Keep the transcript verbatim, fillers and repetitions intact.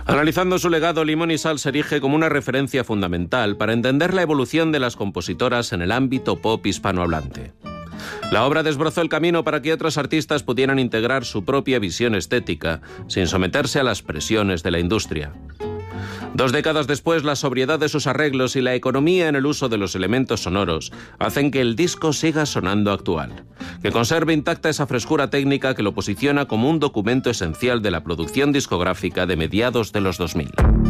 Analizando su legado, Limón y Sal se erige como una referencia fundamental para entender la evolución de las compositoras en el ámbito pop hispanohablante. La obra desbrozó el camino para que otros artistas pudieran integrar su propia visión estética, sin someterse a las presiones de la industria. Dos décadas después, la sobriedad de sus arreglos y la economía en el uso de los elementos sonoros hacen que el disco siga sonando actual, que conserve intacta esa frescura técnica que lo posiciona como un documento esencial de la producción discográfica de mediados de los dos mil.